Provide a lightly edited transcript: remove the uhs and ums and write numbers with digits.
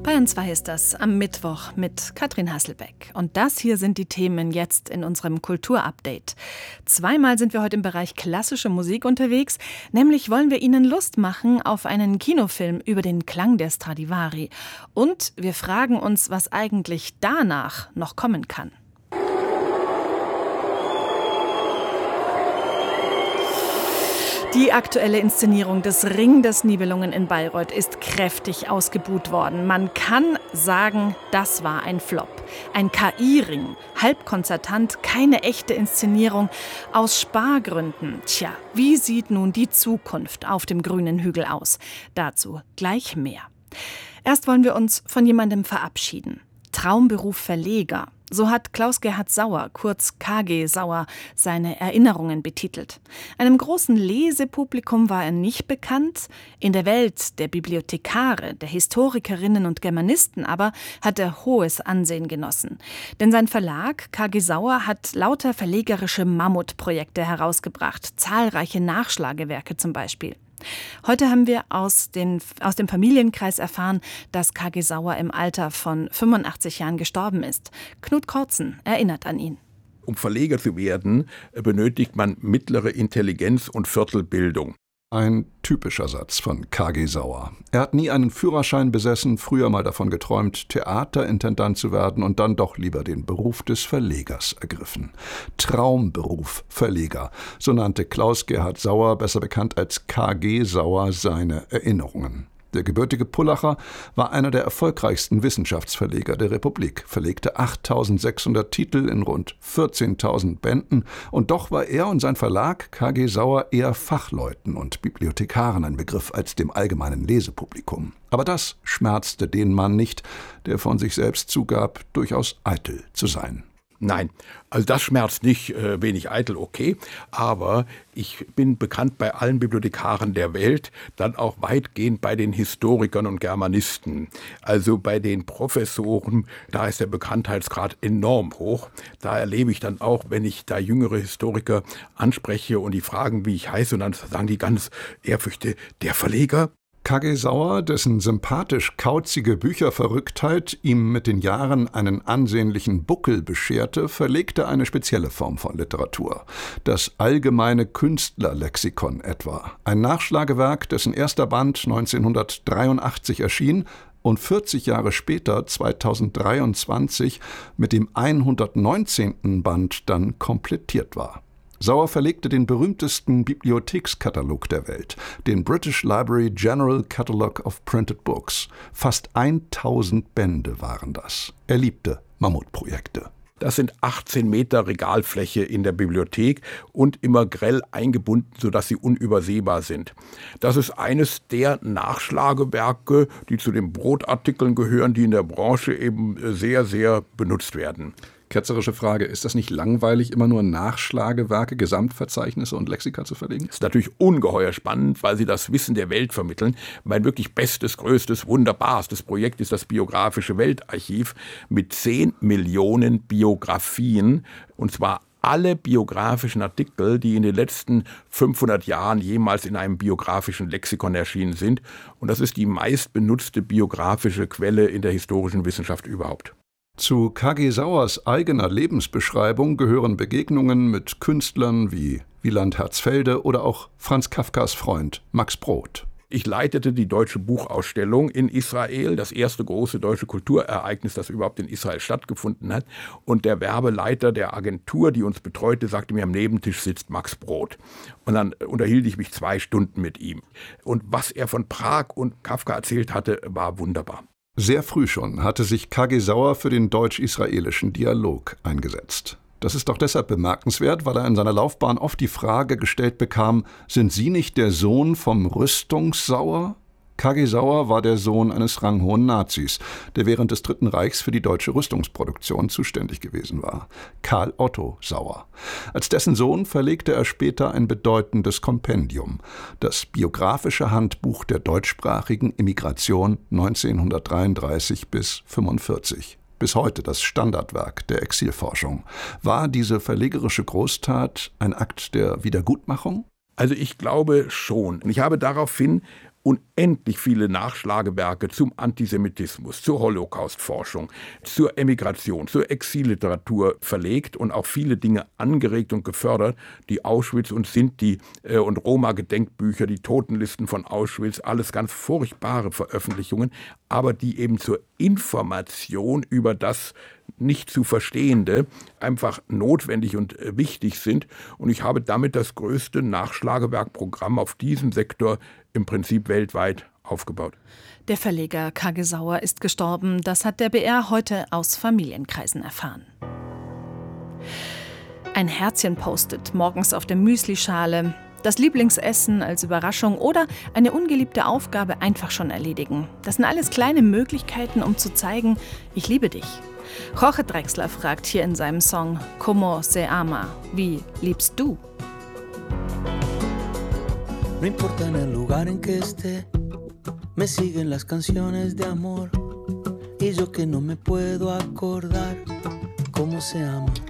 Bayern 2 ist das am Mittwoch mit Katrin Hasselbeck. Und das hier sind die Themen jetzt in unserem Kulturupdate. Zweimal sind wir heute im Bereich klassische Musik unterwegs. Nämlich wollen wir Ihnen Lust machen auf einen Kinofilm über den Klang der Stradivari. Und wir fragen uns, was eigentlich danach noch kommen kann. Die aktuelle Inszenierung des Ring des Nibelungen in Bayreuth ist kräftig ausgebuht worden. Man kann sagen, das war ein Flop. Ein KI-Ring, halb konzertant, keine echte Inszenierung, aus Spargründen. Tja, wie sieht nun die Zukunft auf dem grünen Hügel aus? Dazu gleich mehr. Erst wollen wir uns von jemandem verabschieden. Traumberuf Verleger. So hat Klaus-Gerhard Sauer, kurz KG Sauer, seine Erinnerungen betitelt. Einem großen Lesepublikum war er nicht bekannt. In der Welt der Bibliothekare, der Historikerinnen und Germanisten aber hat er hohes Ansehen genossen. Denn sein Verlag KG Sauer hat lauter verlegerische Mammutprojekte herausgebracht, zahlreiche Nachschlagewerke zum Beispiel. Heute haben wir aus dem Familienkreis erfahren, dass KG Sauer im Alter von 85 Jahren gestorben ist. Knut Kortzen erinnert an ihn. Um Verleger zu werden, benötigt man mittlere Intelligenz und Viertelbildung. Ein typischer Satz von KG Sauer. Er hat nie einen Führerschein besessen, früher mal davon geträumt, Theaterintendant zu werden und dann doch lieber den Beruf des Verlegers ergriffen. Traumberuf Verleger, so nannte Klaus-Gerhard Sauer, besser bekannt als KG Sauer, seine Erinnerungen. Der gebürtige Pullacher war einer der erfolgreichsten Wissenschaftsverleger der Republik, verlegte 8.600 Titel in rund 14.000 Bänden und doch war er und sein Verlag KG Sauer eher Fachleuten und Bibliothekaren ein Begriff als dem allgemeinen Lesepublikum. Aber das schmerzte den Mann nicht, der von sich selbst zugab, durchaus eitel zu sein. Nein, also das schmerzt nicht, wenig eitel, okay, aber ich bin bekannt bei allen Bibliothekaren der Welt, dann auch weitgehend bei den Historikern und Germanisten. Also bei den Professoren, da ist der Bekanntheitsgrad enorm hoch. Da erlebe ich dann auch, wenn ich da jüngere Historiker anspreche und die fragen, wie ich heiße, und dann sagen die ganz ehrfürchtig, der Verleger. KG Sauer, dessen sympathisch-kauzige Bücherverrücktheit ihm mit den Jahren einen ansehnlichen Buckel bescherte, verlegte eine spezielle Form von Literatur. Das allgemeine Künstlerlexikon etwa. Ein Nachschlagewerk, dessen erster Band 1983 erschien und 40 Jahre später, 2023, mit dem 119. Band dann komplettiert war. Sauer verlegte den berühmtesten Bibliothekskatalog der Welt, den British Library General Catalogue of Printed Books. Fast 1000 Bände waren das. Er liebte Mammutprojekte. Das sind 18 Meter Regalfläche in der Bibliothek und immer grell eingebunden, sodass sie unübersehbar sind. Das ist eines der Nachschlagewerke, die zu den Brotartikeln gehören, die in der Branche eben sehr, sehr benutzt werden. Ketzerische Frage, ist das nicht langweilig, immer nur Nachschlagewerke, Gesamtverzeichnisse und Lexika zu verlegen? Das ist natürlich ungeheuer spannend, weil sie das Wissen der Welt vermitteln. Mein wirklich bestes, größtes, wunderbarstes Projekt ist das Biografische Weltarchiv mit 10 Millionen Biografien, und zwar alle biografischen Artikel, die in den letzten 500 Jahren jemals in einem biografischen Lexikon erschienen sind. Und das ist die meistbenutzte biografische Quelle in der historischen Wissenschaft überhaupt. Zu KG Sauers eigener Lebensbeschreibung gehören Begegnungen mit Künstlern wie Wieland Herzfelde oder auch Franz Kafkas Freund Max Brod. Ich leitete die Deutsche Buchausstellung in Israel, das erste große deutsche Kulturereignis, das überhaupt in Israel stattgefunden hat. Und der Werbeleiter der Agentur, die uns betreute, sagte mir, am Nebentisch sitzt Max Brod. Und dann unterhielt ich mich 2 Stunden mit ihm. Und was er von Prag und Kafka erzählt hatte, war wunderbar. Sehr früh schon hatte sich KG Sauer für den deutsch-israelischen Dialog eingesetzt. Das ist auch deshalb bemerkenswert, weil er in seiner Laufbahn oft die Frage gestellt bekam, sind Sie nicht der Sohn vom Rüstungssauer? KG Sauer war der Sohn eines ranghohen Nazis, der während des Dritten Reichs für die deutsche Rüstungsproduktion zuständig gewesen war. Karl Otto Sauer. Als dessen Sohn verlegte er später ein bedeutendes Kompendium, das Biografische Handbuch der deutschsprachigen Immigration 1933 bis 1945. Bis heute das Standardwerk der Exilforschung. War diese verlegerische Großtat ein Akt der Wiedergutmachung? Also ich glaube schon. Ich habe daraufhin unendlich viele Nachschlagewerke zum Antisemitismus, zur Holocaustforschung, zur Emigration, zur Exilliteratur verlegt und auch viele Dinge angeregt und gefördert, die Auschwitz und Sinti und Roma-Gedenkbücher, die Totenlisten von Auschwitz, alles ganz furchtbare Veröffentlichungen, aber die eben zur Information über das nicht zu Verstehende einfach notwendig und wichtig sind. Und ich habe damit das größte Nachschlagewerkprogramm auf diesem Sektor im Prinzip weltweit aufgebaut. Der Verleger K.G. Sauer ist gestorben. Das hat der BR heute aus Familienkreisen erfahren. Ein Herzchen postet morgens auf der Müslischale, das Lieblingsessen als Überraschung oder eine ungeliebte Aufgabe einfach schon erledigen. Das sind alles kleine Möglichkeiten, um zu zeigen, ich liebe dich. Jorge Drexler fragt hier in seinem Song Como se ama? Wie liebst du? No importa en el lugar en que esté, me siguen las canciones de amor y yo que no me puedo acordar cómo se ama.